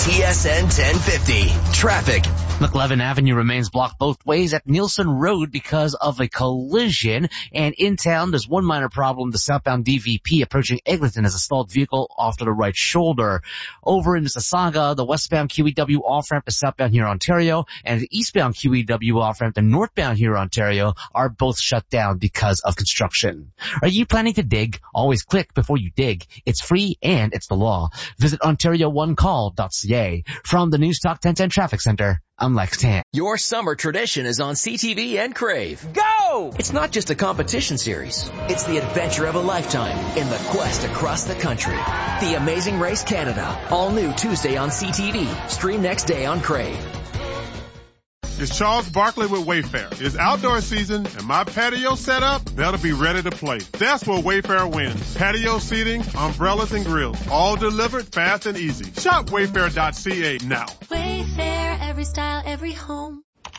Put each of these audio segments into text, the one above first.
TSN 1050. Traffic. McLevin Avenue remains blocked both ways at Nielsen Road because of a collision. And in town, there's one minor problem. The southbound DVP approaching Eglinton has a stalled vehicle off to the right shoulder. Over in Mississauga, the westbound QEW off-ramp to southbound here, Ontario, and the eastbound QEW off-ramp to northbound here, Ontario, are both shut down because of construction. Are you planning to dig? Always click before you dig. It's free and it's the law. Visit OntarioOneCall.ca. From the News Talk 1010 Traffic Center, I'm Lex Tan. Your summer tradition is on CTV and Crave. Go! It's not just a competition series. It's the adventure of a lifetime in the quest across the country. The Amazing Race Canada. All new Tuesday on CTV. Stream next day on Crave. It's Charles Barkley with Wayfair. It's outdoor season, and my patio setup, that'll be ready to play. That's where Wayfair wins. Patio seating, umbrellas, and grills. All delivered fast and easy. Shop Wayfair.ca now. Wayfair, every style, every home.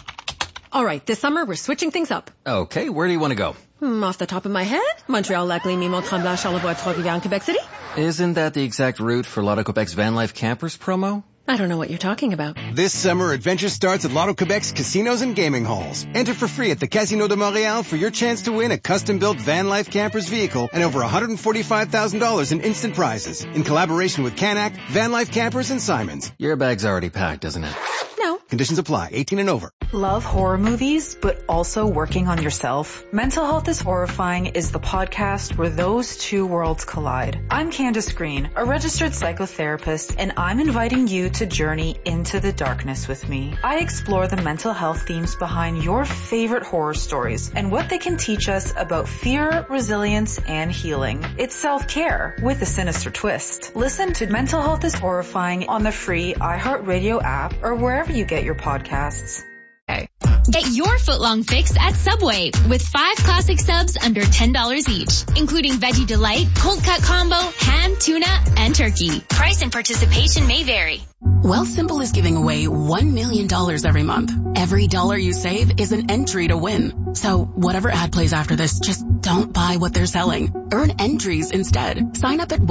All right, this summer we're switching things up. Okay, where do you want to go? Off the top of my head, Montreal, Lac-Lémy, Mont-Tremblant, Charlevoix, Trois-Rivières, Quebec City. Isn't that the exact route for Lotto Quebec's Van Life Campers promo? I don't know what you're talking about. This summer, adventure starts at Lotto Quebec's casinos and gaming halls. Enter for free at the Casino de Montréal for your chance to win a custom-built Van Life Campers vehicle and over $145,000 in instant prizes. In collaboration with Canac, Van Life Campers, and Simons. Your bag's already packed, isn't it? No. Conditions apply. 18 and over. Love horror movies, but also working on yourself? Mental Health is Horrifying is the podcast where those two worlds collide. I'm Candace Green, a registered psychotherapist, and I'm inviting you to journey into the darkness with me. I explore the mental health themes behind your favorite horror stories and what they can teach us about fear, resilience, and healing. It's self-care with a sinister twist. Listen to Mental Health is Horrifying on the free iHeartRadio app or wherever you get your podcasts. Get your footlong fix at Subway with 5 classic subs under $10 each, including Veggie Delight, Cold Cut Combo, ham, tuna, and turkey. Price and participation may vary. Wealthsimple is giving away $1 million every month. Every dollar you save is an entry to win. So whatever ad plays after this, just don't buy what they're selling. Earn entries instead. Sign up at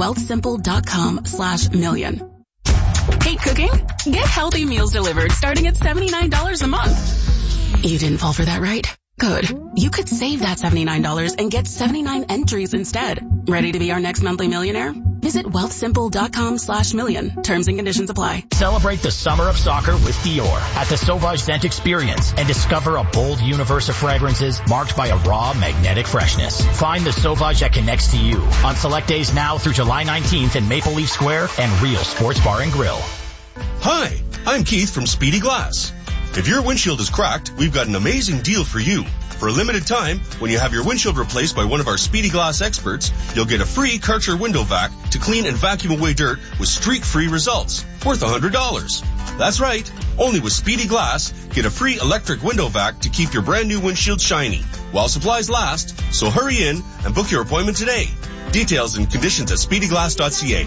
wealthsimple.com/million. Hate cooking? Get healthy meals delivered starting at $79 a month. You didn't fall for that, right? Good. You could save that $79 and get 79 entries instead. Ready to be our next monthly millionaire? Visit wealthsimple.com/million. Terms and conditions apply. Celebrate the summer of soccer with Dior at the Sauvage Scent Experience and discover a bold universe of fragrances marked by a raw, magnetic freshness. Find the Sauvage that connects to you on select days now through July 19th in Maple Leaf Square and Real Sports Bar and Grill. Hi, I'm Keith from Speedy Glass. If your windshield is cracked, we've got an amazing deal for you. For a limited time, when you have your windshield replaced by one of our Speedy Glass experts, you'll get a free Karcher window vac to clean and vacuum away dirt with streak-free results, worth $100. That's right. Only with Speedy Glass, get a free electric window vac to keep your brand new windshield shiny while supplies last. So hurry in and book your appointment today. Details and conditions at speedyglass.ca.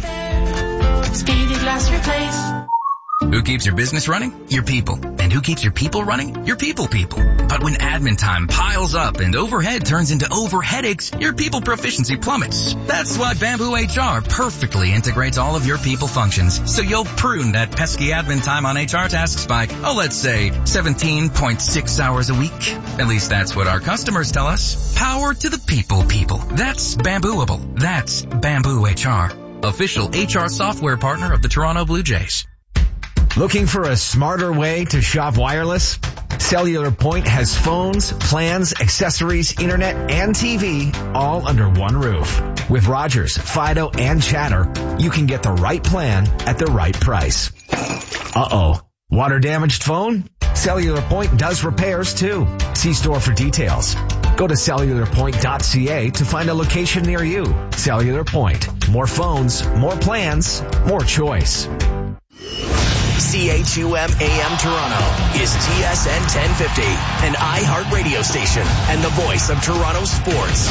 Speedy Glass Replace. Who keeps your business running? Your people. And who keeps your people running? Your people. But when admin time piles up and overhead turns into overheadaches, your people proficiency plummets. That's why Bamboo HR perfectly integrates all of your people functions, so you'll prune that pesky admin time on HR tasks by, let's say, 17.6 hours a week. At least that's what our customers tell us. Power to the people. That's Bambooable. That's Bamboo HR. Official HR software partner of the Toronto Blue Jays. Looking for a smarter way to shop wireless? Cellular Point has phones, plans, accessories, internet, and TV all under one roof. With Rogers, Fido, and Chatter, you can get the right plan at the right price. Water damaged phone? Cellular Point does repairs too. See store for details. Go to cellularpoint.ca to find a location near you. Cellular Point. More phones, more plans, more choice. CHUM AM Toronto is TSN 1050, an iHeart radio station and the voice of Toronto sports.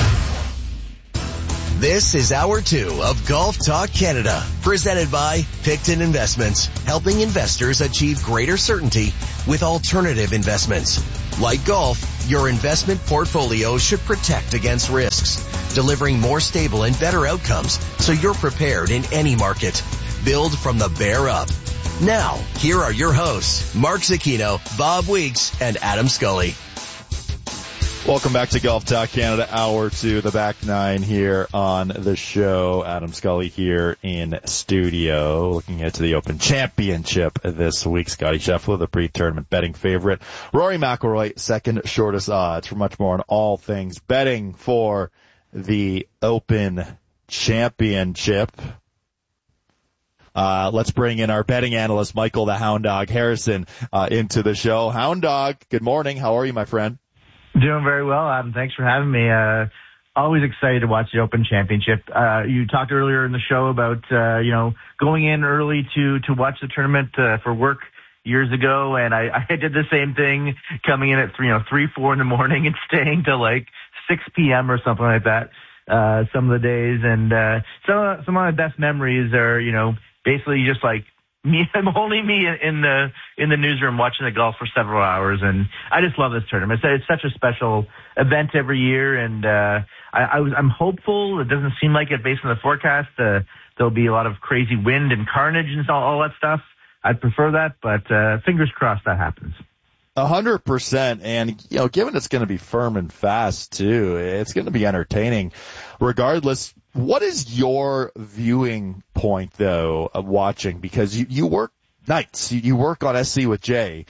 This is Hour 2 of Golf Talk Canada, presented by Picton Investments, helping investors achieve greater certainty with alternative investments. Like golf, your investment portfolio should protect against risks, delivering more stable and better outcomes so you're prepared in any market. Build from the bear up. Now, here are your hosts, Mark Zecchino, Bob Weeks, and Adam Scully. Welcome back to Golf Talk Canada, Hour 2, the back nine here on the show. Adam Scully here in studio, looking ahead to the Open Championship this week. Scotty Scheffler, the pre-tournament betting favorite. Rory McIlroy, second shortest odds. For much more on all things betting for the Open Championship, let's bring in our betting analyst, Michael the Hound Dog Harrison, into the show. Hound Dog, good morning. How are you, my friend? Doing very well, Adam. Thanks for having me. Always excited to watch the Open Championship. You talked earlier in the show about, going in early to watch the tournament, for work years ago. And I did the same thing, coming in at 3, 4 in the morning and staying till like 6 p.m. or something like that, some of the days. And, some of my best memories are, basically just like, only me in the newsroom watching the golf for several hours, and I just love this tournament. It's such a special event every year, and I'm hopeful. It doesn't seem like it based on the forecast. There'll be a lot of crazy wind and carnage and all that stuff. I'd prefer that, but fingers crossed that happens. 100%, and given it's going to be firm and fast too, it's going to be entertaining regardless. What is your viewing point, though, of watching? Because you work nights. You work on SC with Jay,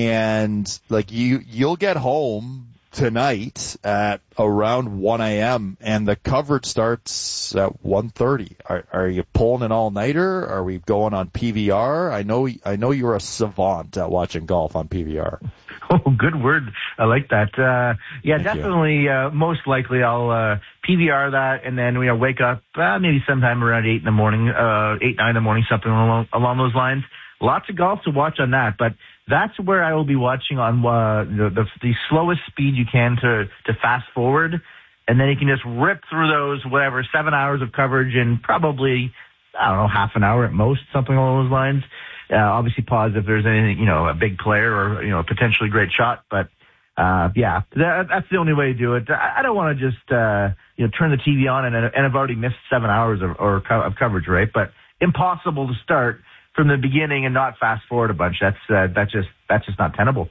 and you'll get home tonight at around 1 a.m. and the coverage starts at 1:30. Are you pulling an all-nighter? Are we going on PVR? I know you're a savant at watching golf on PVR. Oh, good word. I like that. Thank definitely. Most likely I'll PVR that, and then wake up maybe sometime around 8 in the morning, 8, 9 in the morning, something along those lines. Lots of golf to watch on that, but that's where I will be watching on the slowest speed you can to fast forward, and then you can just rip through those 7 hours of coverage in probably, half an hour at most, something along those lines. Obviously pause if there's anything, a big player or, a potentially great shot. But, that's the only way to do it. I don't want to just, turn the TV on and I've already missed 7 hours of coverage, right? But impossible to start from the beginning and not fast forward a bunch. That's just not tenable.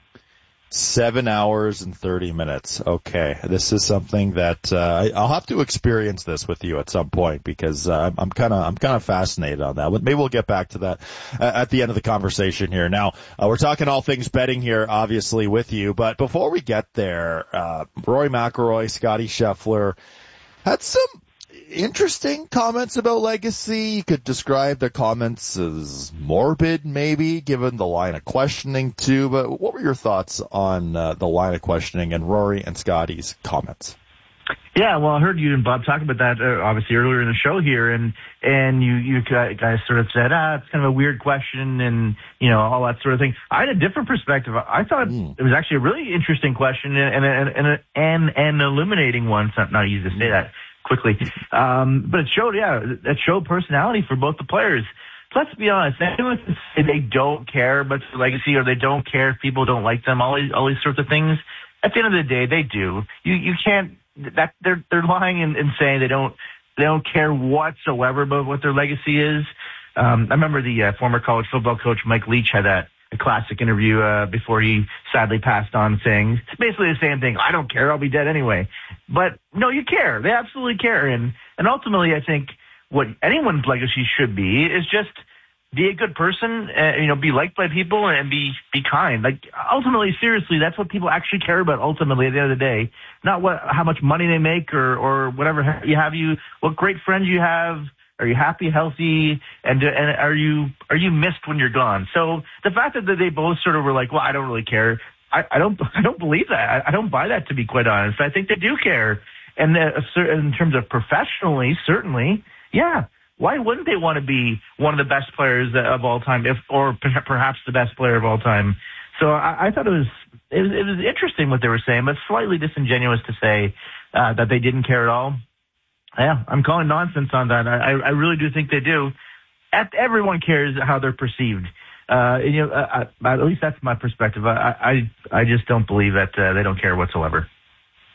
7 hours and 30 minutes. Okay. This is something that, I'll have to experience this with you at some point because, I'm kind of fascinated on that. Maybe we'll get back to that at the end of the conversation here. Now, we're talking all things betting here, obviously with you, but before we get there, Rory McIlroy, Scotty Scheffler had some interesting comments about legacy. You could describe the comments as morbid, maybe, given the line of questioning too. But what were your thoughts on the line of questioning and Rory and Scotty's comments? Yeah, well, I heard you and Bob talk about that obviously earlier in the show here, and you guys sort of said, it's kind of a weird question, and all that sort of thing. I had a different perspective. I thought it was actually a really interesting question and an illuminating one. It's not easy to say that quickly. But it showed personality for both the players. Let's be honest, anyone can say they don't care about the legacy or they don't care if people don't like them, all these sorts of things. At the end of the day, they do. You can't, they're lying and saying they don't care whatsoever about what their legacy is. I remember the former college football coach Mike Leach had a classic interview before he sadly passed on, saying it's basically the same thing. I don't care. I'll be dead anyway. But no, you care. They absolutely care. And ultimately, I think what anyone's legacy should be is just be a good person, be liked by people and be kind. Like ultimately, seriously, that's what people actually care about ultimately at the end of the day. Not how much money they make or whatever what great friends you have. Are you happy, healthy, and are you missed when you're gone? So the fact that they both sort of were like, well, I don't really care. I don't believe that. I don't buy that, to be quite honest. I think they do care. And in terms of professionally, certainly, yeah. Why wouldn't they want to be one of the best players of all time, or perhaps the best player of all time? So I thought it was interesting what they were saying, but slightly disingenuous to say that they didn't care at all. Yeah, I'm calling nonsense on that. I really do think they do. Everyone cares how they're perceived. At least that's my perspective. I just don't believe that they don't care whatsoever.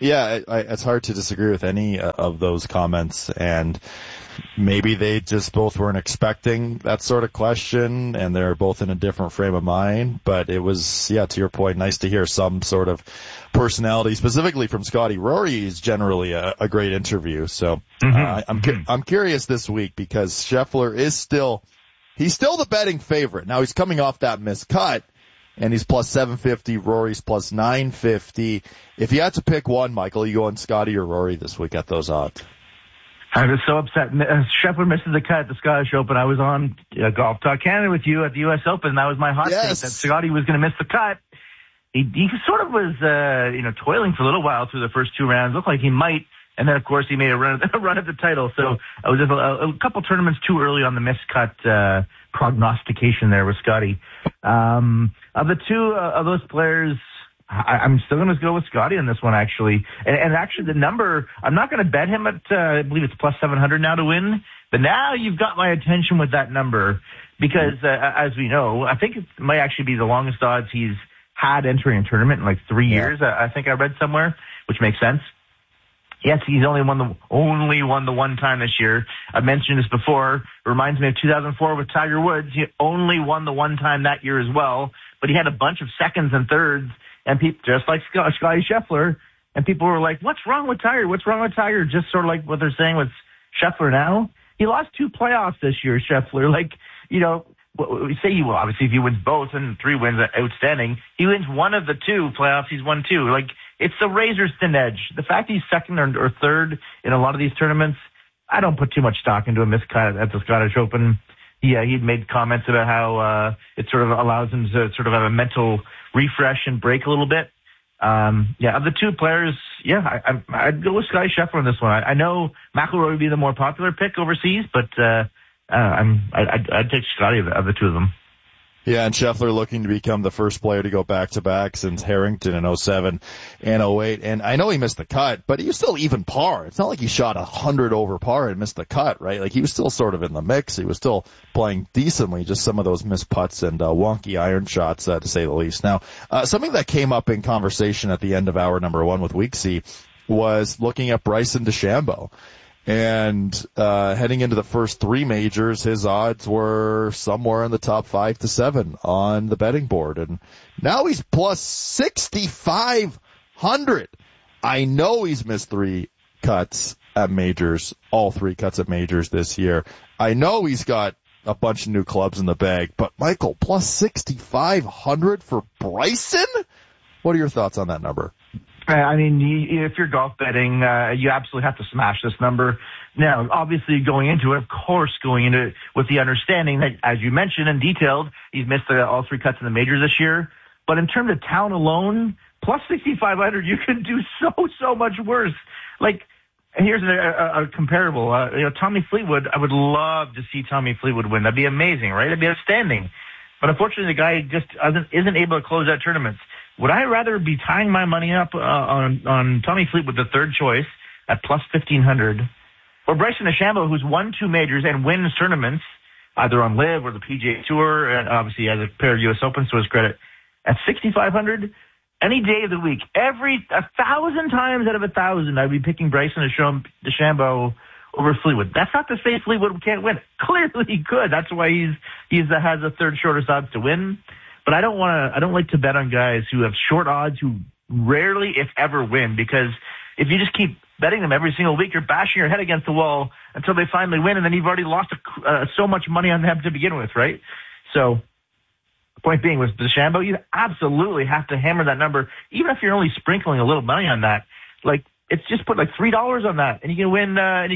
Yeah, it's hard to disagree with any of those comments, and maybe they just both weren't expecting that sort of question, and they're both in a different frame of mind. But it was, to your point, nice to hear some sort of personality, specifically from Scotty. Rory is generally a great interview. So I'm curious this week because Scheffler is still the betting favorite. Now he's coming off that missed cut, and he's plus 750. Rory's plus 950. If you had to pick one, Michael, you go on Scotty or Rory this week at those odds? I was so upset. Scheffler misses the cut at the Scottish Open. I was on Golf Talk Canada with you at the U.S. Open. That was my hot take that Scotty was going to miss the cut. He sort of was, toiling for a little while through the first two rounds. Looked like he might. And then, of course, he made a run at the title. So I was just a couple tournaments too early on the miscut prognostication there with Scotty. Of the two of those players, I'm still going to go with Scotty on this one, actually. And actually, the number, I'm not going to bet him at, I believe it's plus 700 now to win. But now you've got my attention with that number because, as we know, I think it might actually be the longest odds he's had entering a tournament in like 3 years. I think I read somewhere, which makes sense. Yes, he's only won the one time this year. I've mentioned this before. It reminds me of 2004 with Tiger Woods. He only won the one time that year as well, but he had a bunch of seconds and thirds, and people just like Scotty Scheffler, and people were like, "What's wrong with Tiger? What's wrong with Tiger?" Just sort of like what they're saying with Scheffler now. He lost 2 playoffs this year, Scheffler. We say obviously if he wins both and 3 wins, outstanding. He wins one of the 2 playoffs. He's won 2. It's the razor's thin edge. The fact he's second or third in a lot of these tournaments, I don't put too much stock into a miscut at the Scottish Open. He'd made comments about how it sort of allows him to sort of have a mental refresh and break a little bit. Of the 2 players, I'd go with Scotty Scheffler on this one. I know McIlroy would be the more popular pick overseas, but I'd take Scotty of the 2 of them. Yeah, and Scheffler looking to become the first player to go back-to-back since Harrington in 07 and 08. And I know he missed the cut, but he was still even par. It's not like he shot 100 over par and missed the cut, right? Like, he was still sort of in the mix. He was still playing decently, just some of those missed putts and wonky iron shots, to say the least. Now, something that came up in conversation at the end of hour number 1 with Weeksy was looking at Bryson DeChambeau. And heading into the first 3 majors, his odds were somewhere in the top 5 to 7 on the betting board. And now he's plus 6,500. I know he's missed 3 cuts at majors, all 3 cuts at majors this year. I know he's got a bunch of new clubs in the bag. But, Michael, plus 6,500 for Bryson? What are your thoughts on that number? I mean, if you're golf betting, you absolutely have to smash this number. Now, obviously going into it with the understanding that, as you mentioned and detailed, he's missed all 3 cuts in the majors this year. But in terms of talent alone, plus 6,500, you can do so much worse. Like, here's a comparable. Tommy Fleetwood, I would love to see Tommy Fleetwood win. That'd be amazing, right? That'd be outstanding. But unfortunately, the guy just isn't able to close out tournaments. Would I rather be tying my money up on Tommy Fleetwood, the third choice, at plus 1,500, or Bryson DeChambeau, who's won 2 majors and wins tournaments, either on LIV or the PGA Tour, and obviously has a pair of U.S. Opens to his credit, at 6,500? Any day of the week, 1,000 times out of 1,000, I'd be picking Bryson DeChambeau over Fleetwood. That's not to say Fleetwood can't win. Clearly he could. That's why he has the third shortest odds to win. But I don't like to bet on guys who have short odds who rarely, if ever, win, because if you just keep betting them every single week, you're bashing your head against the wall until they finally win, and then you've already lost so much money on them to begin with, right? So, the point being, with DeChambeau, you absolutely have to hammer that number, even if you're only sprinkling a little money on that. Like, it's just put like $3 on that, and you can win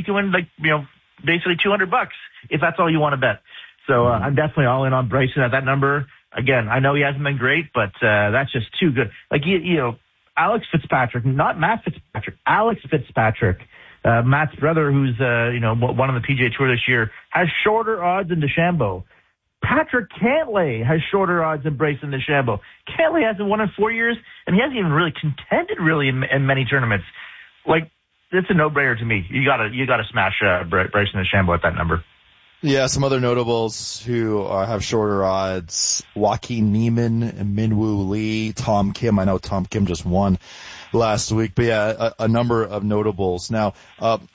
basically $200 if that's all you want to bet. So I'm definitely all in on Bryson at that number. Again, I know he hasn't been great, but that's just too good. Like, Alex Fitzpatrick, not Matt Fitzpatrick, Alex Fitzpatrick, Matt's brother, who's one on the PGA Tour this year, has shorter odds than DeChambeau. Patrick Cantlay has shorter odds than Bryson DeChambeau. Cantlay hasn't won in 4 years, and he hasn't even really contended in many tournaments. Like, it's a no-brainer to me. You gotta smash Bryson DeChambeau at that number. Yeah, some other notables who have shorter odds: Joaquin Niemann, Minwoo Lee, Tom Kim. I know Tom Kim just won last week. But yeah, a number of notables. Now,